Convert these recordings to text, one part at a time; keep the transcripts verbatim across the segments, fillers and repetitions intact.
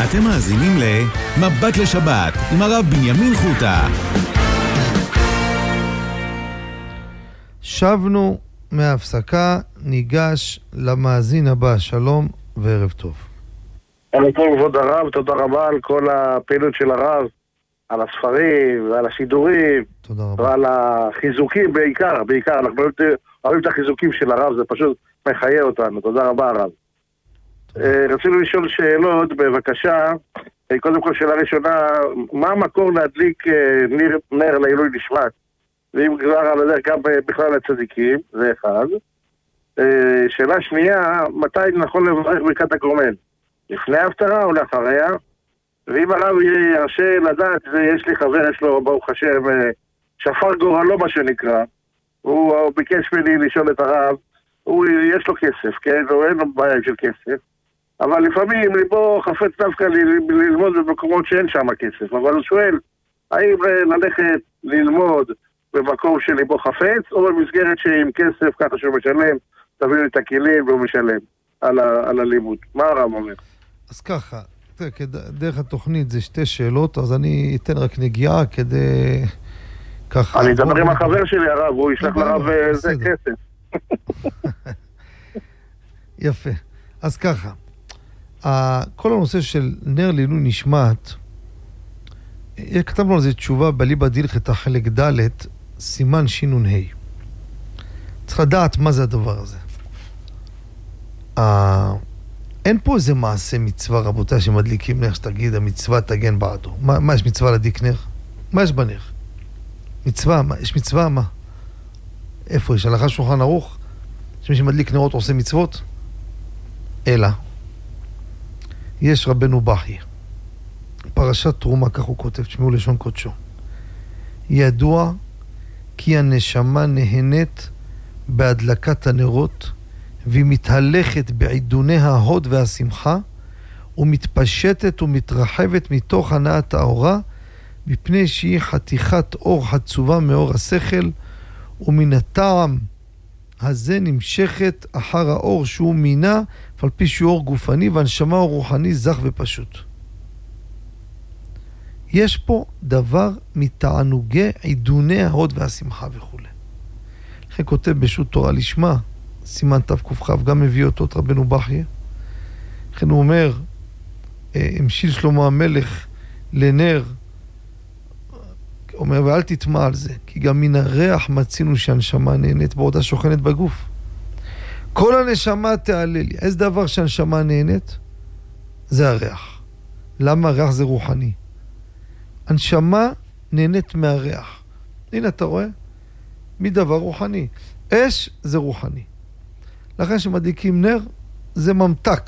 אתם מאזינים למבט לשבת עם הרב בנימין חוטה. שבנו מההפסקה, ניגש למאזין הבא. שלום וערב טוב. ערב טוב כבוד הרב, תודה רבה על כל הפעילות של הרב, על הספרים ועל השידורים. תודה רבה. ועל החיזוקים בעיקר, בעיקר, אנחנו אוהבים את החיזוקים של הרב, זה פשוט מחיה אותנו. תודה רבה הרב. רצינו לשאול שאלות, בבקשה. קודם כל שאלה ראשונה, מה המקור להדליק נר, נר לעילוי נשמת? ואם כבר על הדרך גם בכלל לצדיקים, זה אחד. שאלה שנייה, מתי נכון לברך ברכת הכרמל? לפני ההפטרה או לאחריה? ואם הרב ירשה לדעת, יש לי חבר, יש לו ברוך השם שפר גורלו מה שנקרא, הוא ביקש ממני לשאול את הרב, הוא יש לו כסף, כן? הוא אין לו בעיה של כסף, אבל לפעמים ליבו חפץ דווקא ללמוד במקומות שאין שם כסף, אבל הוא שואל, האם ללכת ללמוד במקום שליבו חפץ, או במסגרת שעם כסף ככה שהוא משלם, תביאו את הכלים והוא משלם על, ה- על הלימוד. מה הרב אומר? אז ככה, דרך התוכנית זה שתי שאלות, אז אני אתן רק נגיעה כדי ככה... אני אדבר עם החבר שלי הרב, הוא ישלח לרב זה כסף. יפה. אז ככה, כל הנושא של נר לעילוי נשמת, כתבנו על זה תשובה בליבא דהלכתא חלק ד' סימן שינון ה'. צריך לדעת מה זה הדבר הזה. אין פה איזה מעשה מצווה, רבותיי, שמדליקים נר, שתגיד, המצווה תגן בעדו. מה, מה יש מצווה להדליק נר? מה יש בנר? מצווה, מה? יש מצווה, מה? איפה יש? הלכה שולחן ערוך? שמי שמדליק נרות עושה מצוות? אלא. יש רבנו בכי. פרשת תרומה, כך הוא כותב, תשמעו לשון קודשו. ידוע כי הנשמה נהנית בהדלקת הנרות, והיא מתהלכת בעידוני ההוד והשמחה, ומתפשטת ומתרחבת מתוך הנעת האורה, מפני שהיא חתיכת אור חצובה מאור השכל, ומן הטעם הזה נמשכת אחר האור שהוא מינה, ועל פי שהוא אור גופני, והנשמה הוא רוחני זך ופשוט. יש פה דבר מתענוגי עידוני ההוד והשמחה וכו'. לכן כותב בשו"ת תורה לשמה, סימן תק"כ, גם מביא אותו את רבנו בכי. לכן הוא אומר, המשיל שלמה המלך לנר, אומר, ואל תטמע על זה, כי גם מן הריח מצינו שהנשמה נהנית בעודה שוכנת בגוף. כל הנשמה תעלה לי. איזה דבר שהנשמה נהנית? זה הריח. למה הריח זה רוחני? הנשמה נהנית מהריח. הנה אתה רואה? מדבר רוחני. אש זה רוחני. לכן שמדליקים נר, זה ממתק.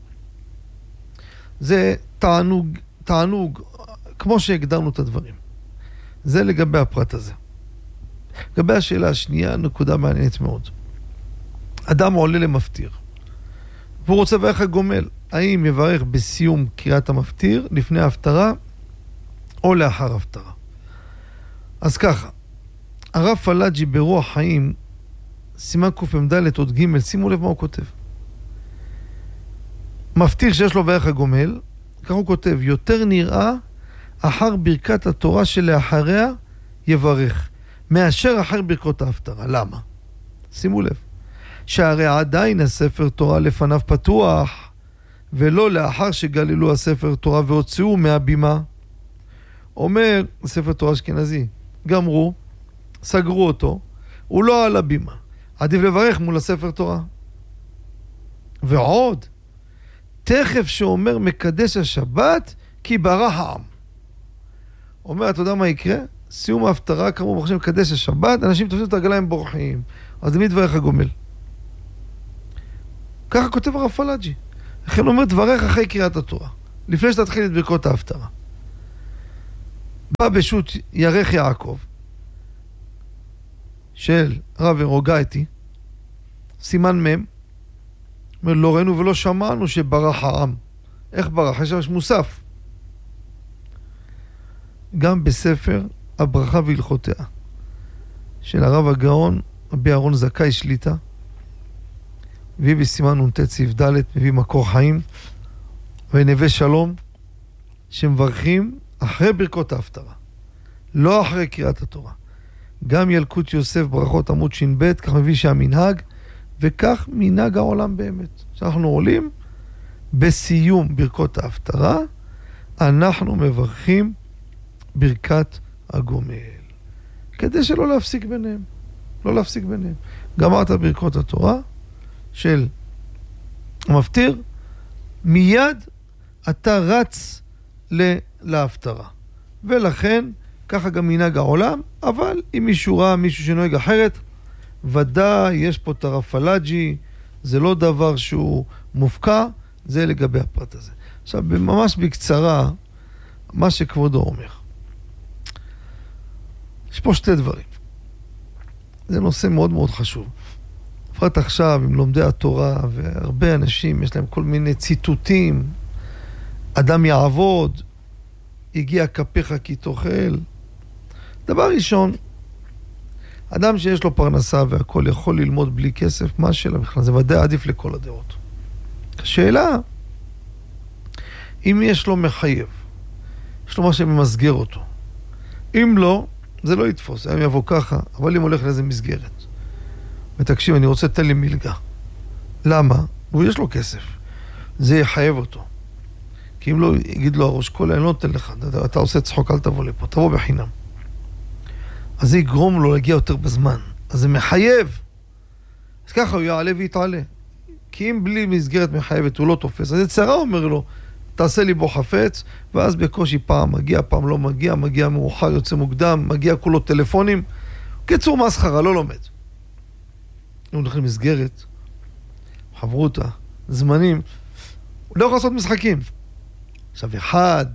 זה תענוג, תענוג, כמו שהגדרנו את הדברים. זה לגבי הפרט הזה. לגבי השאלה השנייה, נקודה מעניינת מאוד. אדם עולה למפטיר, והוא רוצה לברך הגומל. האם יברך בסיום קריאת המפטיר, לפני ההפטרה, או לאחר ההפטרה? אז ככה, הרב פלאג'י ברוח חיים, סימן קמ"ד עוד ג', שימו לב מה הוא כותב. מפטיר שיש לו ברך הגומל, כך הוא כותב, יותר נראה אחר ברכת התורה שלאחריה יברך, מאשר אחר ברכות ההפטרה. למה? שימו לב, שהרי עדיין הספר תורה לפניו פתוח, ולא לאחר שגללו הספר תורה והוציאו מהבימה. אומר ספר תורה אשכנזי, גמרו, סגרו אותו, הוא לא על הבימה. עדיף לברך מול הספר תורה. ועוד, תכף שאומר מקדש השבת, כי ברא העם. אומר, אתה יודע מה יקרה? סיום ההפטרה, כמו בחושבים מקדש השבת, אנשים תופסים את הרגליים בורחים. אז למי דברך הגומל? ככה כותב הרב פלאג'י. לכן אומר, דברך אחרי קריאת התורה, לפני שתתחיל את ברכות ההפטרה. בא בשו"ת ירך יעקב, של רב רוגייתי, סימן מם, אומר, לא ראינו ולא שמענו שברח העם. איך ברח? יש שם מוסף. גם בספר הברכה והלכותיה, של הרב הגאון, רבי אהרון זכאי שליטה, מביא בסימן נ"ט סעיף ד', מביא מקור חיים, ונווה שלום, שמברכים אחרי ברכות ההפטרה, לא אחרי קריאת התורה. גם ילקוט יוסף ברכות עמוד ש"ב, כך מביא שהמנהג, וכך מנהג העולם באמת. כשאנחנו עולים, בסיום ברכות ההפטרה, אנחנו מברכים ברכת הגומל. כדי שלא להפסיק ביניהם. לא להפסיק ביניהם. גמרת ברכות התורה של המפטיר, מיד אתה רץ להפטרה. ולכן, ככה גם מנהג העולם, אבל אם מישהו ראה מישהו שנוהג אחרת, ודאי יש פה טרפלג'י, זה לא דבר שהוא מופקע, זה לגבי הפרט הזה. עכשיו, ממש בקצרה, מה שכבודו אומר. יש פה שתי דברים. זה נושא מאוד מאוד חשוב. בפרט עכשיו, עם לומדי התורה, והרבה אנשים, יש להם כל מיני ציטוטים, אדם יעבוד, הגיע כפיך כי תאכל. דבר ראשון, אדם שיש לו פרנסה והכל יכול ללמוד בלי כסף, מה השאלה בכלל? זה ודאי עדיף לכל הדעות. השאלה, אם יש לו מחייב, יש לו מה שממסגר אותו. אם לא, זה לא יתפוס, היום יבוא ככה, אבל אם הולך לאיזה מסגרת. ותקשיב, אני רוצה תן לי מלגה. למה? הוא יש לו כסף. זה יחייב אותו. כי אם לא, יגיד לו הראש, כל אני לא נותן לך, אתה, אתה עושה צחוק, אל תבוא לפה, תבוא בחינם. אז זה יגרום לו להגיע יותר בזמן. אז זה מחייב. אז ככה הוא יעלה ויתעלה. כי אם בלי מסגרת מחייבת הוא לא תופס, אז יצרה אומר לו, תעשה לי בו חפץ, ואז בקושי פעם מגיע, פעם לא מגיע, מגיע מאוחר, יוצא מוקדם, מגיע כולו טלפונים. קיצור מסחרה, לא לומד. הוא הולך למסגרת, חברותה, זמנים, הוא לא יכול לעשות משחקים. עכשיו, אחד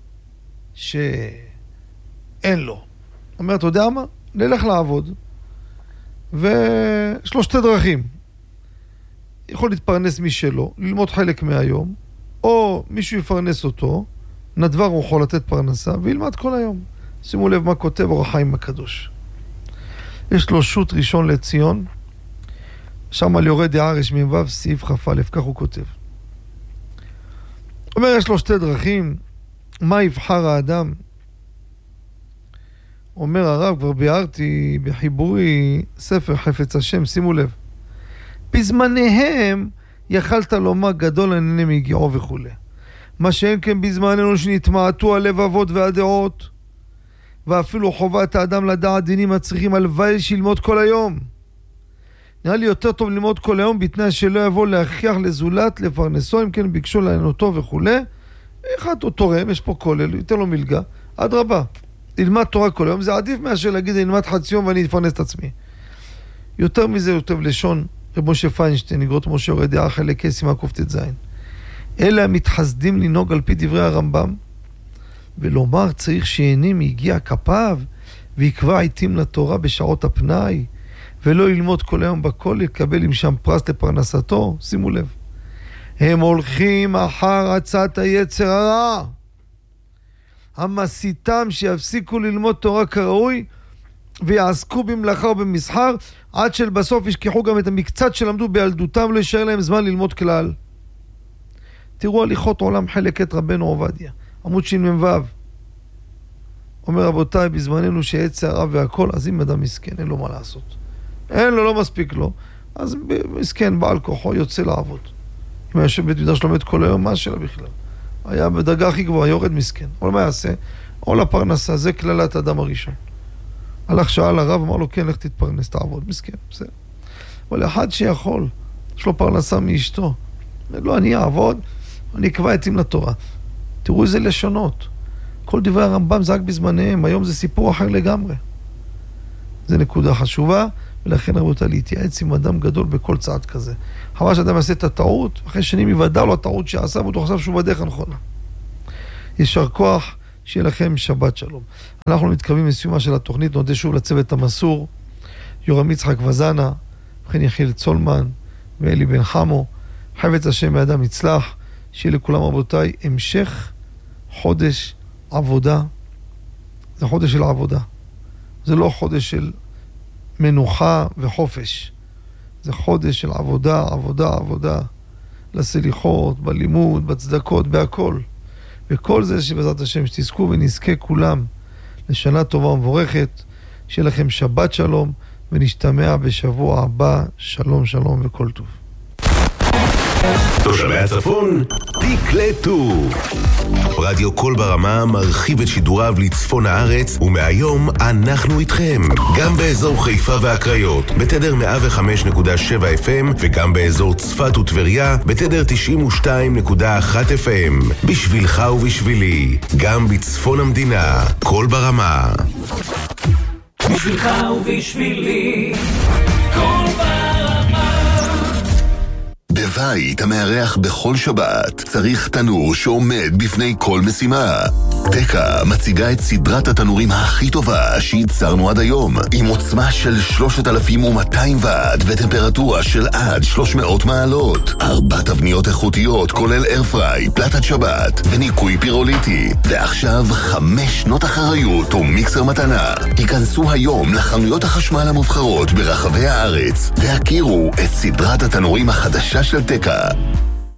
שאין לו, אומר, אתה יודע מה? נלך לעבוד, ויש לו שתי דרכים. יכול להתפרנס משלו, ללמוד חלק מהיום, או מישהו יפרנס אותו, נדבר הוא יכול לתת פרנסה, וילמד כל היום. שימו לב מה כותב אור החיים הקדוש. יש לו שו"ת ראשון לציון, שם על יורד דהרש מ"ו, סעיף כ"א, כך הוא כותב. אומר, יש לו שתי דרכים, מה יבחר האדם? אומר הרב, כבר ביארתי בחיבורי ספר חפץ השם, שימו לב. בזמניהם יכלת לומר גדול ענני מגיעו וכו'. מה שאין כן בזמננו שנתמעטו הלבבות והדעות, ואפילו חובת האדם לדעת דינים הצריכים הלוואי שילמוד כל היום. נראה לי יותר טוב ללמוד כל היום בתנאי שלא יבוא להכריח לזולת לפרנסו, אם כן ביקשו לענותו וכו'. אחד הוא תורם, יש פה כולל, ייתן לו מלגה, עד רבה. ללמד תורה כל היום, זה עדיף מאשר להגיד ללמד חצי יום ואני אפרנס את עצמי. יותר מזה יותר לשון רב משה פיינשטיין, אגרות משה יורד דעה חלק סימן קט"ז. אלה המתחסדים לנהוג על פי דברי הרמב"ם, ולומר צריך שיהנה מיגיע כפיו, ויקבע עיתים לתורה בשעות הפנאי, ולא ללמוד כל היום בכל, לקבל עם שם פרס לפרנסתו. שימו לב. הם הולכים אחר עצת היצר הרע, המסיתם שיפסיקו ללמוד תורה כראוי, ויעסקו במלאכה ובמסחר, עד של בסוף ישכחו גם את המקצת שלמדו בילדותם, לא יישאר להם זמן ללמוד כלל. תראו הליכות עולם חלק את רבנו עובדיה, עמוד ש"מ. אומר רבותיי, בזמננו שיצר הרע והכל, אז אם אדם מסכן, אין לו מה לעשות. אין לו, לא מספיק לו. אז מסכן, בעל כוחו, יוצא לעבוד. אם היה יושב בית מדרש לומד כל היום, מה שלה בכלל? היה בדרגה הכי גבוהה, יורד מסכן. אבל מה יעשה? או לפרנסה, זה כללת האדם הראשון. הלך שאל הרב, אמר לו, כן, לך תתפרנס, תעבוד, מסכן, בסדר. אבל אחד שיכול, יש לו פרנסה מאשתו. לא, אני אעבוד, אני אקבע עתים לתורה. תראו איזה לשונות. כל דברי הרמב"ם זה רק בזמניהם, היום זה סיפור אחר לגמרי. זה נקודה חשובה, ולכן רבותיי, להתייעץ עם אדם גדול בכל צעד כזה. חבל שאדם יעשה את הטעות, אחרי שנים יוודע לו הטעות שעשה, ואותו חשב שהוא בדרך הנכונה. יישר כוח, שיהיה לכם שבת שלום. אנחנו מתקרבים לסיומה של התוכנית, נודה שוב לצוות המסור, יורם יצחק וזנה, וכן יחיל צולמן, ואלי בן חמו, חפץ השם מאדם יצלח, שיהיה לכולם רבותיי, המשך חודש עבודה. זה חודש של עבודה. זה לא חודש של מנוחה וחופש. זה חודש של עבודה, עבודה, עבודה. לסליחות, בלימוד, בצדקות, בהכל. וכל זה שבעזרת השם שתזכו ונזכה כולם לשנה טובה ומבורכת, שיהיה לכם שבת שלום, ונשתמע בשבוע הבא, שלום שלום וכל טוב. תושבי הצפון, תקלטו. רדיו קול ברמה מרחיב את שידוריו לצפון הארץ, ומהיום אנחנו איתכם. גם באזור חיפה והקריות, בתדר מאה וחמש נקודה שבע אף אם, וגם באזור צפת וטבריה, בתדר תשעים ושתיים נקודה אחת אף אם. בשבילך ובשבילי, גם בצפון המדינה, קול ברמה. בשבילך ובשבילי, קול ברמה. בבית המארח בכל שבת צריך תנור שעומד בפני כל משימה. תקה מציגה את סדרת התנורים הכי טובה שייצרנו עד היום, עם עוצמה של שלושת אלפים ומאתיים ואט וטמפרטורה של עד שלוש מאות מעלות. ארבע תבניות איכותיות כולל איירפריי, פלטת שבת וניקוי פירוליטי. ועכשיו חמש שנות אחריות ומיקסר מתנה. היכנסו היום לחנויות החשמל המובחרות ברחבי הארץ והכירו את סדרת התנורים החדשה של תקה.